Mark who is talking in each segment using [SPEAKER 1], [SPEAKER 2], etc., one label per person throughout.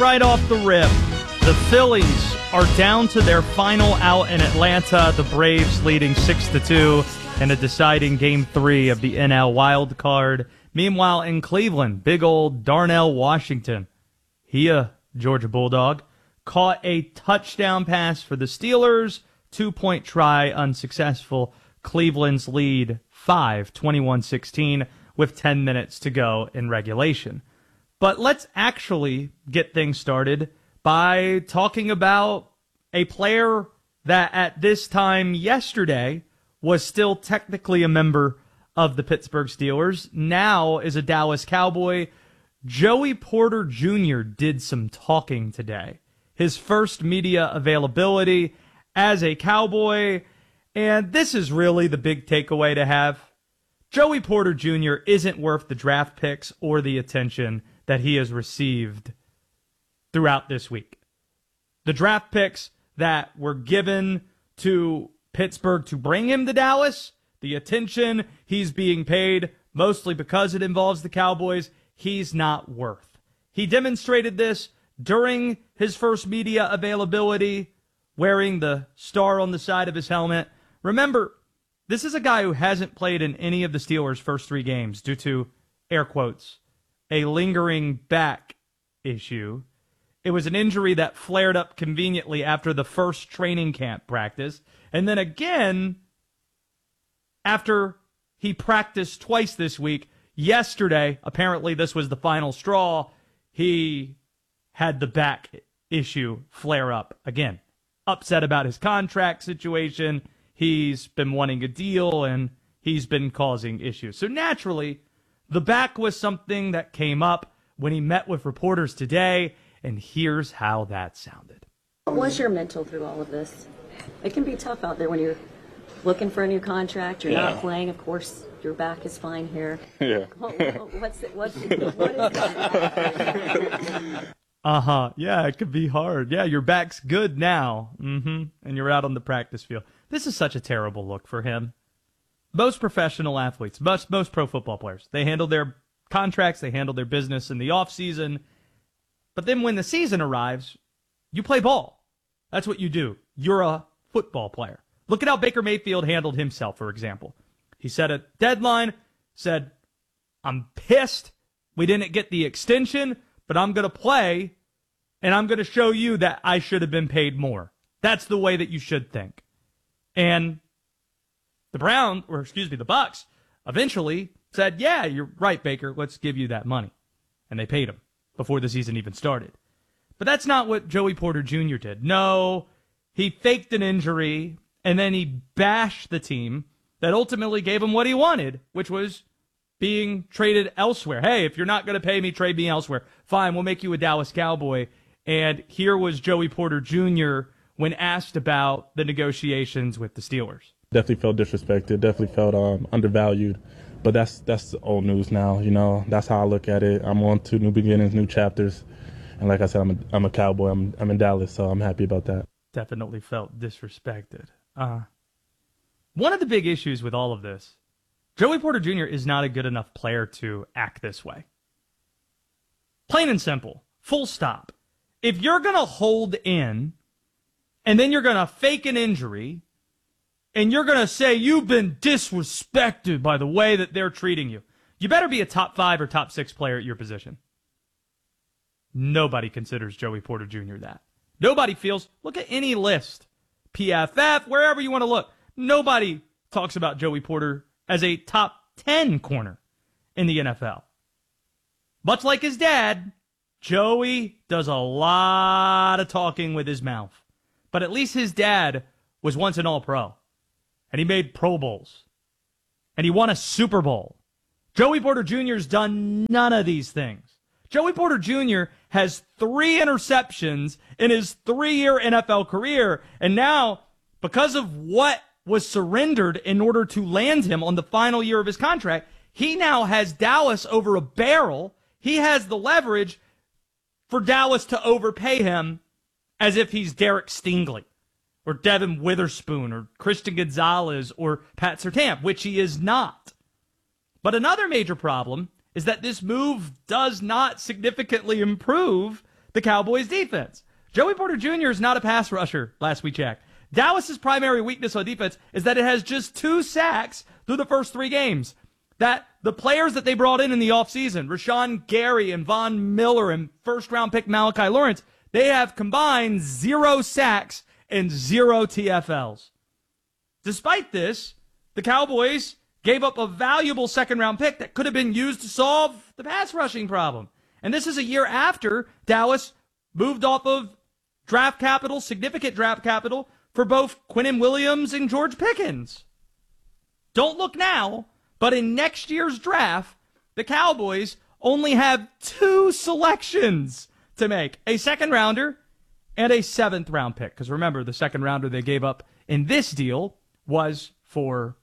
[SPEAKER 1] Right off the rip, the Phillies are down to their final out in Atlanta. The Braves leading 6-2 in a deciding Game 3 of the NL Wild Card. Meanwhile, in Cleveland, big old Darnell Washington, Georgia Bulldog, caught a touchdown pass for the Steelers. 2-point try unsuccessful. Cleveland's lead 21-16 with 10 minutes to go in regulation. But let's actually get things started by talking about a player that at this time yesterday was still technically a member of the Pittsburgh Steelers, now is a Dallas Cowboy. Joey Porter Jr. did some talking today. His first media availability as a Cowboy, and this is really the big takeaway to have. Joey Porter Jr. isn't worth the draft picks or the attention that he has received throughout this week. The draft picks that were given to Pittsburgh to bring him to Dallas, the attention he's being paid, mostly because it involves the Cowboys, he's not worth. He demonstrated this during his first media availability, wearing the star on the side of his helmet. Remember, this is a guy who hasn't played in any of the Steelers' first 3 games due to, air quotes, a lingering back issue. It was an injury that flared up conveniently after the first training camp practice, and then again after he practiced twice this week. Yesterday, apparently this was the final straw, he had the back issue flare up again. Upset about his contract situation, he's been wanting a deal, and he's been causing issues. So naturally, the back was something that came up when he met with reporters today, and here's how that sounded.
[SPEAKER 2] What was your mental through all of this? It can be tough out there when you're looking for a new contract, you're not playing, of course, your back is fine here.
[SPEAKER 3] Yeah.
[SPEAKER 2] What is it?
[SPEAKER 1] Yeah, it could be hard. Yeah, your back's good now. And you're out on the practice field. This is such a terrible look for him. Most professional athletes, most pro football players, they handle their contracts, they handle their business in the offseason. But then when the season arrives, you play ball. That's what you do. You're a football player. Look at how Baker Mayfield handled himself, for example. He set a deadline, said, I'm pissed we didn't get the extension, but I'm going to play, and I'm going to show you that I should have been paid more. That's the way that you should think. And the Bucs eventually said, yeah, you're right, Baker, let's give you that money. And they paid him before the season even started. But that's not what Joey Porter Jr. did. No, he faked an injury, and then he bashed the team that ultimately gave him what he wanted, which was being traded elsewhere. Hey, if you're not going to pay me, trade me elsewhere. Fine, we'll make you a Dallas Cowboy. And here was Joey Porter Jr. when asked about the negotiations with the Steelers.
[SPEAKER 3] Definitely felt disrespected, definitely felt undervalued. But that's old news now, you know. That's how I look at it. I'm on to new beginnings, new chapters. And like I said, I'm a Cowboy. I'm in Dallas, so I'm happy about that.
[SPEAKER 1] Definitely felt disrespected. One of the big issues with all of this, Joey Porter Jr. is not a good enough player to act this way. Plain and simple. Full stop. If you're going to hold in, and then you're going to fake an injury, and you're going to say you've been disrespected by the way that they're treating you, you better be a top 5 or top 6 player at your position. Nobody considers Joey Porter Jr. that. Nobody feels, look at any list, PFF, wherever you want to look, nobody talks about Joey Porter as a top 10 corner in the NFL. Much like his dad, Joey does a lot of talking with his mouth. But at least his dad was once an All-Pro. And he made Pro Bowls. And he won a Super Bowl. Joey Porter Jr.'s done none of these things. Joey Porter Jr. has 3 interceptions in his 3-year NFL career. And now, because of what was surrendered in order to land him on the final year of his contract, he now has Dallas over a barrel. He has the leverage for Dallas to overpay him as if he's Derek Stingley or Devin Witherspoon or Christian Gonzalez or Pat Surtain, which he is not. But another major problem is that this move does not significantly improve the Cowboys defense. Joey Porter Jr. is not a pass rusher, last we checked. Dallas's primary weakness on defense is that it has just 2 sacks through the first 3 games. That the players that they brought in the offseason, Rashawn Gary and Von Miller and first-round pick Malachi Lawrence, they have combined 0 sacks and 0 TFLs. Despite this, the Cowboys gave up a valuable second-round pick that could have been used to solve the pass rushing problem. And this is a year after Dallas moved off of draft capital, significant draft capital, for both Quinnen Williams and George Pickens. Don't look now, but in next year's draft, the Cowboys only have 2 selections to make. A second-rounder and a 7th-round pick. Because remember, the second-rounder they gave up in this deal was for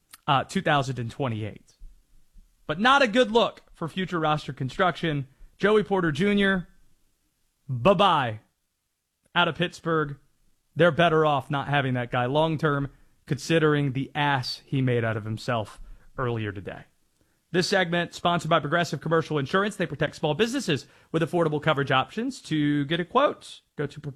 [SPEAKER 1] 2028. But not a good look for future roster construction. Joey Porter Jr., bye-bye. Out of Pittsburgh, they're better off not having that guy long-term, considering the ass he made out of himself earlier today. This segment sponsored by Progressive Commercial Insurance. They protect small businesses with affordable coverage options. To get a quote, go to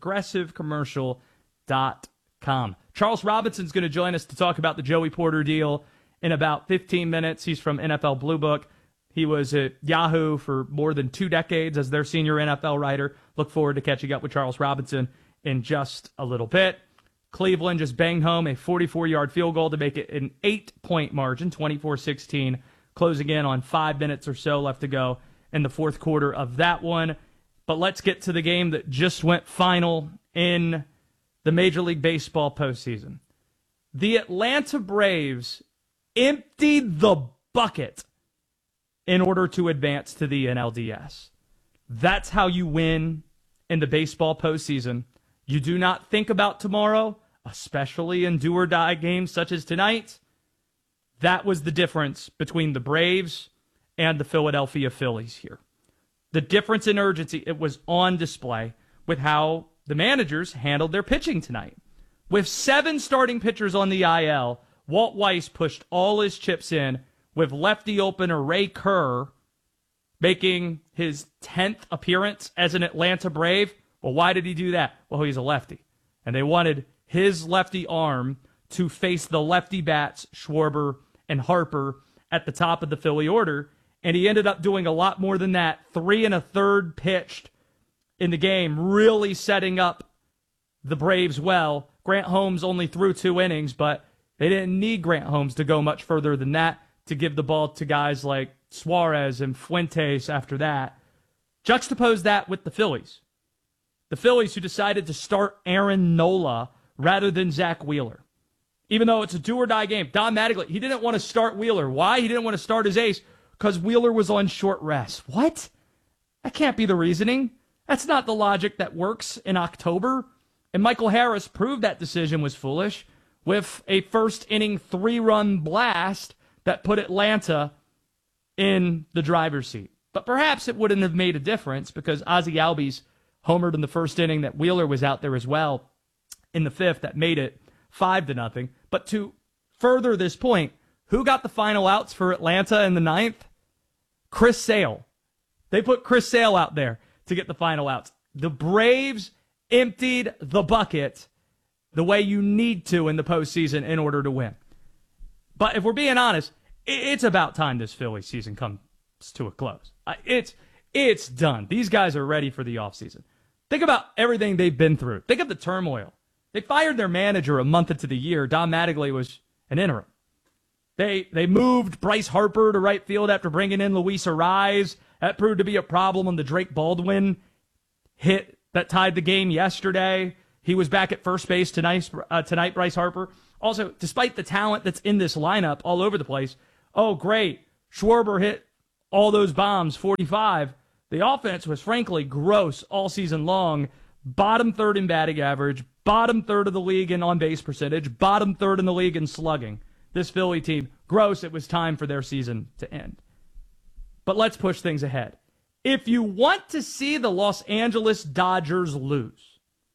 [SPEAKER 1] progressivecommercial.com. Charles Robinson's going to join us to talk about the Joey Porter deal in about 15 minutes. He's from NFL Blue Book. He was at Yahoo for more than 2 decades as their senior NFL writer. Look forward to catching up with Charles Robinson in just a little bit. Cleveland just banged home a 44-yard field goal to make it an 8-point margin, 24-16, closing in on 5 minutes or so left to go in the fourth quarter of that one. But let's get to the game that just went final in the Major League Baseball postseason. The Atlanta Braves emptied the bucket in order to advance to the NLDS. That's how you win in the baseball postseason. You do not think about tomorrow, especially in do-or-die games such as tonight. That was the difference between the Braves and the Philadelphia Phillies here. The difference in urgency, it was on display with how the managers handled their pitching tonight. With 7 starting pitchers on the IL, Walt Weiss pushed all his chips in, with lefty opener Ray Kerr making his 10th appearance as an Atlanta Brave. Well, why did he do that? Well, he's a lefty. And they wanted his lefty arm to face the lefty bats, Schwarber and Harper, at the top of the Philly order. And he ended up doing a lot more than that. 3 1/3 pitched in the game, really setting up the Braves well. Grant Holmes only threw 2 innings, but they didn't need Grant Holmes to go much further than that to give the ball to guys like Suarez and Fuentes after that. Juxtapose that with the Phillies. The Phillies who decided to start Aaron Nola rather than Zach Wheeler. Even though it's a do-or-die game, Don Mattingly, he didn't want to start Wheeler. Why? He didn't want to start his ace because Wheeler was on short rest. What? That can't be the reasoning. That's not the logic that works in October. And Michael Harris proved that decision was foolish with a first-inning 3-run blast that put Atlanta in the driver's seat. But perhaps it wouldn't have made a difference because Ozzie Albies homered in the first inning that Wheeler was out there as well in the 5th. That made it 5-0. But to further this point, who got the final outs for Atlanta in the 9th? Chris Sale. They put Chris Sale out there to get the final outs. The Braves emptied the bucket the way you need to in the postseason in order to win. But if we're being honest, it's about time this Philly season comes to a close. It's done. These guys are ready for the offseason. Think about everything they've been through. Think of the turmoil. They fired their manager a month into the year. Don Mattingly was an interim. They moved Bryce Harper to right field after bringing in Luis Arraez. That proved to be a problem on the Drake Baldwin hit that tied the game yesterday. He was back at first base tonight, Bryce Harper. Also, despite the talent that's in this lineup all over the place, oh, great, Schwarber hit all those bombs, 45. The offense was frankly gross all season long. Bottom 3rd in batting average, bottom 3rd of the league in on-base percentage, bottom 3rd in the league in slugging. This Philly team, gross. It was time for their season to end. But let's push things ahead. If you want to see the Los Angeles Dodgers lose,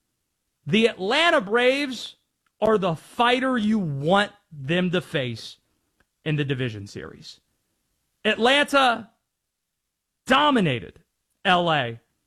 [SPEAKER 1] the Atlanta Braves are the fighter you want them to face in the division series. Atlanta dominated LA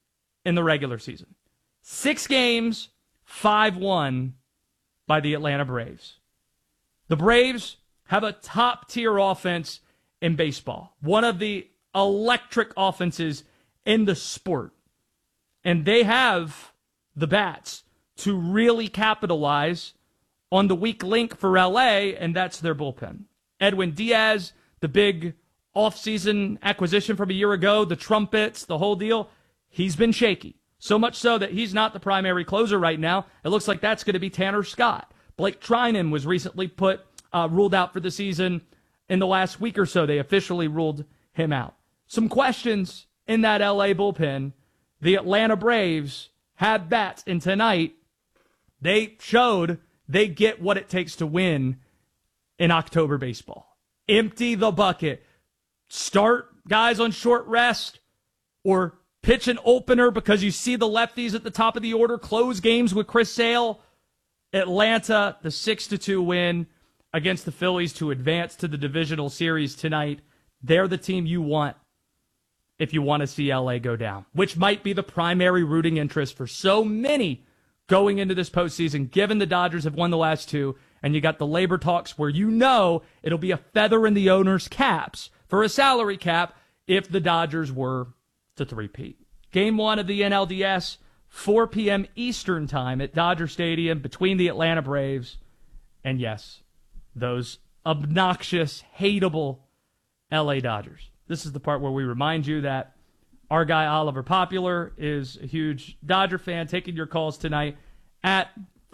[SPEAKER 1] in the regular season. 6 games, 5-1 by the Atlanta Braves. The Braves have a top-tier offense in baseball, one of the electric offenses in the sport. And they have the bats to really capitalize on the weak link for LA, and that's their bullpen. Edwin Diaz, the big offseason acquisition from a year ago, the trumpets, the whole deal, he's been shaky. So much so that he's not the primary closer right now. It looks like that's going to be Tanner Scott. Blake Trinan was recently ruled out for the season. In the last week or so, they officially ruled him out. Some questions in that LA bullpen. The Atlanta Braves have bats, and tonight they showed they get what it takes to win in October baseball. Empty the bucket. Start guys on short rest or pitch an opener because you see the lefties at the top of the order. Close games with Chris Sale. Atlanta, the 6-2 win against the Phillies to advance to the divisional series tonight. They're the team you want if you want to see LA go down, which might be the primary rooting interest for so many going into this postseason, given the Dodgers have won the last 2, and you got the labor talks where you know it'll be a feather in the owner's caps for a salary cap if the Dodgers were to three-peat. Game 1 of the NLDS, 4 p.m. Eastern time at Dodger Stadium between the Atlanta Braves and, yes, those obnoxious, hateable LA Dodgers. This is the part where we remind you that our guy Oliver Popular is a huge Dodger fan. Taking your calls tonight at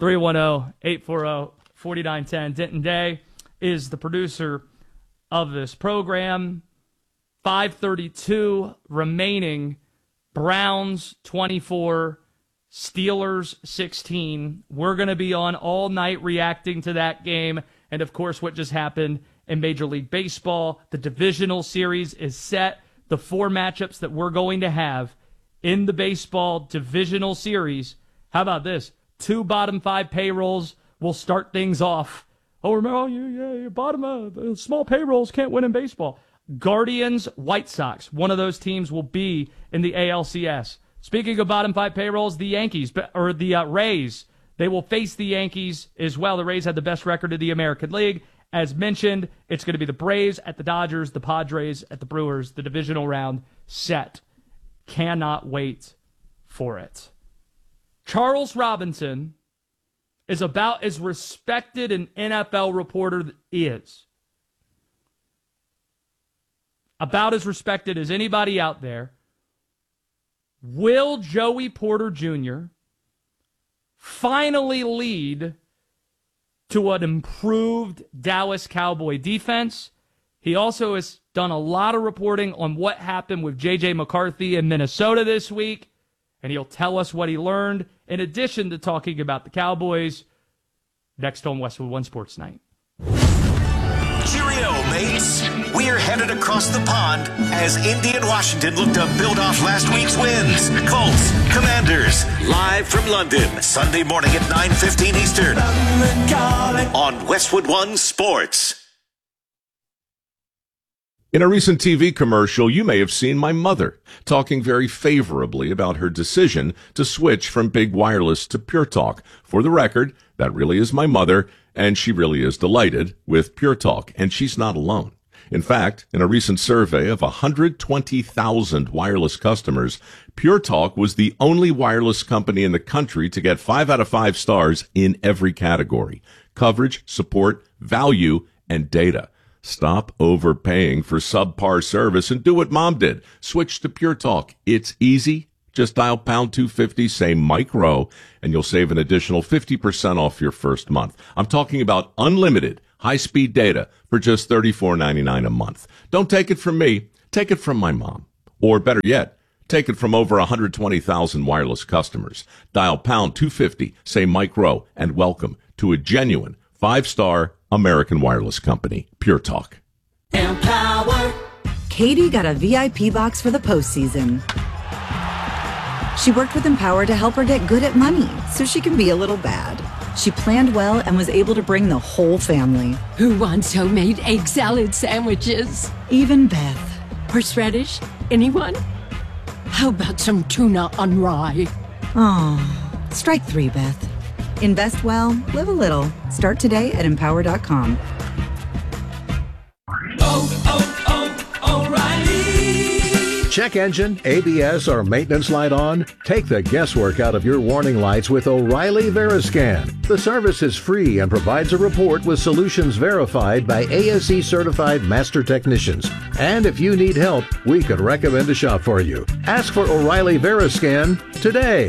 [SPEAKER 1] 310-840-4910. Denton Day is the producer of this program. 5:32 remaining. Browns 24, Steelers 16. We're going to be on all night reacting to that game. And, of course, what just happened in Major League Baseball. The divisional series is set. The 4 matchups that we're going to have in the baseball divisional series. How about this? 2 bottom 5 payrolls will start things off. Oh, remember, your bottom small payrolls can't win in baseball. Guardians, White Sox. One of those teams will be in the ALCS. Speaking of bottom 5 payrolls, the Yankees, or the Rays, they will face the Yankees as well. The Rays had the best record of the American League. As mentioned, it's going to be the Braves at the Dodgers, the Padres at the Brewers, the divisional round set. Cannot wait for it. Charles Robinson is about as respected an NFL reporter is. About as respected as anybody out there. Will Joey Porter Jr. finally lead to an improved Dallas Cowboy defense? He also has done a lot of reporting on what happened with J.J. McCarthy in Minnesota this week, and he'll tell us what he learned, in addition to talking about the Cowboys, next on Westwood One Sports Night.
[SPEAKER 4] Cheerio, mates. We're headed across the pond as Indy and Washington look to build off last week's wins. Colts, Commanders, live from London, Sunday morning at 9:15 Eastern on Westwood One Sports.
[SPEAKER 5] In a recent TV commercial, you may have seen my mother talking very favorably about her decision to switch from big wireless to Pure Talk. For the record, that really is my mother, and she really is delighted with Pure Talk, and she's not alone. In fact, in a recent survey of 120,000 wireless customers, Pure Talk was the only wireless company in the country to get 5 out of 5 stars in every category: coverage, support, value, and data. Stop overpaying for subpar service and do what Mom did. Switch to Pure Talk. It's easy. Just dial pound 250, say Mike Rowe, and you'll save an additional 50% off your first month. I'm talking about unlimited high-speed data for just $34.99 a month. Don't take it from me. Take it from my mom. Or better yet, take it from over 120,000 wireless customers. Dial pound 250, say Mike Rowe, and welcome to a genuine 5-star American wireless company, Pure Talk.
[SPEAKER 6] Empower.
[SPEAKER 7] Katie got a VIP box for the postseason. She worked with Empower to help her get good at money so she can be a little bad. She planned well and was able to bring the whole family.
[SPEAKER 6] Who wants homemade egg salad sandwiches?
[SPEAKER 7] Even Beth.
[SPEAKER 6] Horseradish? Anyone? How about some tuna on rye?
[SPEAKER 7] Oh, strike 3, Beth. Invest well, live a little. Start today at Empower.com.
[SPEAKER 8] O'Reilly! Check engine, ABS, or maintenance light on? Take the guesswork out of your warning lights with O'Reilly Veriscan. The service is free and provides a report with solutions verified by ASE certified master technicians. And if you need help, we could recommend a shop for you. Ask for O'Reilly Veriscan today.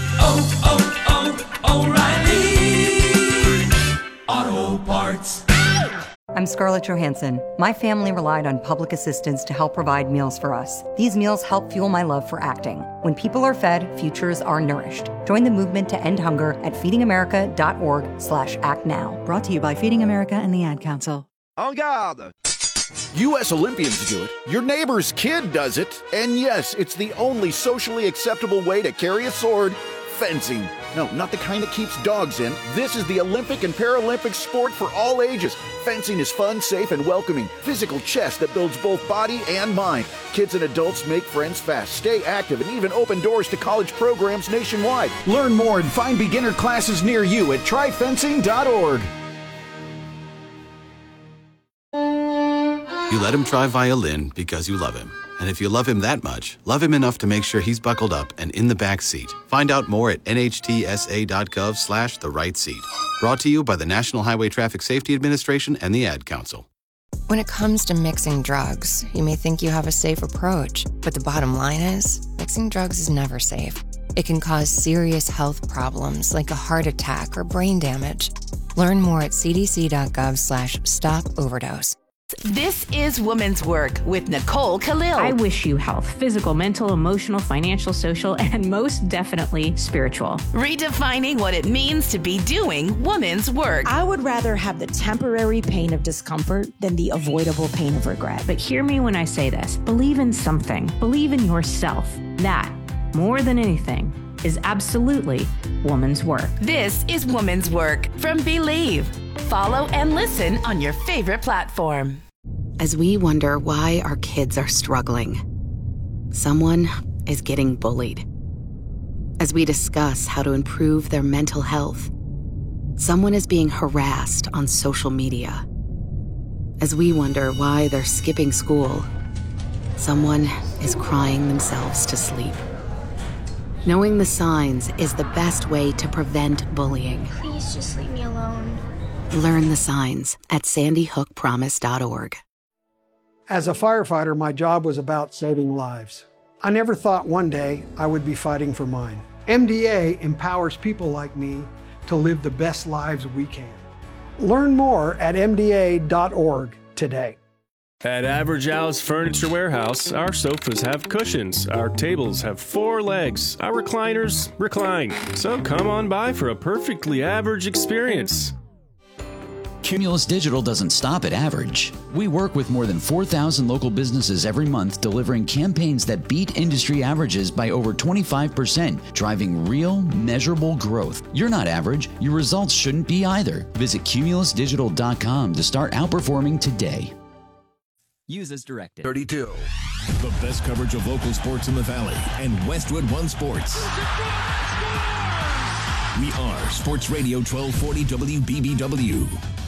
[SPEAKER 6] O'Reilly Auto Parts.
[SPEAKER 9] I'm Scarlett Johansson. My family relied on public assistance to help provide meals for us. These meals help fuel my love for acting. When people are fed, futures are nourished. Join the movement to end hunger at feedingamerica.org/actnow.
[SPEAKER 7] Brought to you by Feeding America and the Ad Council.
[SPEAKER 10] En garde! U.S. Olympians do it. Your neighbor's kid does it. And yes, it's the only socially acceptable way to carry a sword. Fencing. No, not the kind that keeps dogs in. This is the Olympic and Paralympic sport for all ages. Fencing is fun, safe, and welcoming. Physical chess that builds both body and mind. Kids and adults make friends fast, stay active, and even open doors to college programs nationwide. Learn more and find beginner classes near you at tryfencing.org.
[SPEAKER 11] You let him try violin because you love him. And if you love him that much, love him enough to make sure he's buckled up and in the back seat. Find out more at nhtsa.gov/the-right-seat. Brought to you by the National Highway Traffic Safety Administration and the Ad Council.
[SPEAKER 12] When it comes to mixing drugs, you may think you have a safe approach, but the bottom line is, mixing drugs is never safe. It can cause serious health problems like a heart attack or brain damage. Learn more at cdc.gov/stop-overdose.
[SPEAKER 13] This is Woman's Work with Nicole Khalil. I wish you health, physical, mental, emotional, financial, social, and most definitely spiritual. Redefining what it means to be doing woman's work. I would rather have the temporary pain of discomfort than the avoidable pain of regret. But hear me when I say this. Believe in something. Believe in yourself. That, more than anything, is absolutely woman's work. This is Woman's Work from Believe. Follow and listen on your favorite platform.
[SPEAKER 14] As we wonder why our kids are struggling, someone is getting bullied. As we discuss how to improve their mental health, someone is being harassed on social media. As we wonder why they're skipping school, someone is crying themselves to sleep. Knowing the signs is the best way to prevent bullying.
[SPEAKER 15] Please just leave me alone.
[SPEAKER 14] Learn the signs at sandyhookpromise.org.
[SPEAKER 16] As a firefighter, my job was about saving lives. I never thought one day I would be fighting for mine. MDA empowers people like me to live the best lives we can. Learn more at MDA.org today.
[SPEAKER 17] At Average Al's Furniture Warehouse, our sofas have cushions, our tables have 4 legs, our recliners recline. So come on by for a perfectly average experience.
[SPEAKER 18] Cumulus Digital doesn't stop at average. We work with more than 4,000 local businesses every month, delivering campaigns that beat industry averages by over 25%, driving real, measurable growth. You're not average. Your results shouldn't be either. Visit cumulusdigital.com to start outperforming today.
[SPEAKER 19] Use as directed.
[SPEAKER 4] 32. The best coverage of local sports in the Valley and Westwood One Sports. We are Sports Radio 1240 WBBW.